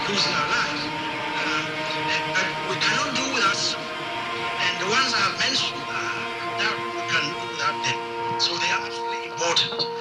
losing our lives. But we cannot do without some. And the ones I have mentioned, now we can do without them. So they are absolutely important.